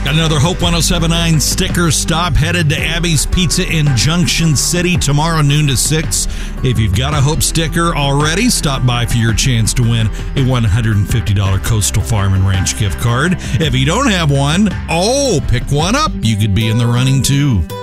Got another Hope 1079 sticker stop headed to Abby's Pizza in Junction City tomorrow noon to 6. If you've got a Hope sticker already, stop by for your chance to win a $150 Coastal Farm and Ranch gift card. If you don't have one, pick one up. You could be in the running too.